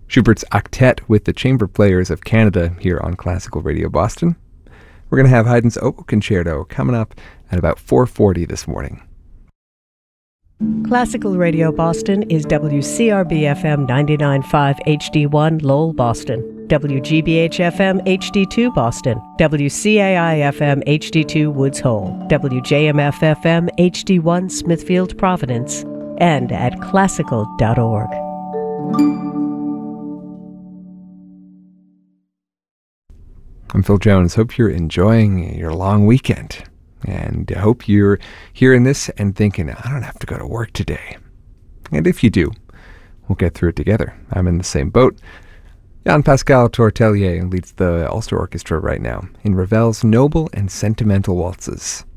Schubert's Octet with the Chamber Players of Canada here on Classical Radio Boston. We're going to have Haydn's Oboe Concerto coming up at about 4:40 this morning. Classical Radio Boston is WCRB-FM 99.5 HD1 Lowell, Boston, WGBH-FM HD2 Boston, WCAI-FM HD2 Woods Hole, WJMF-FM HD1 Smithfield, Providence, and at classical.org. I'm Phil Jones. Hope you're enjoying your long weekend. And I hope you're hearing this and thinking, I don't have to go to work today. And if you do, we'll get through it together. I'm in the same boat. Jean-Pascal Tortelier leads the Ulster Orchestra right now in Ravel's Noble and Sentimental Waltzes.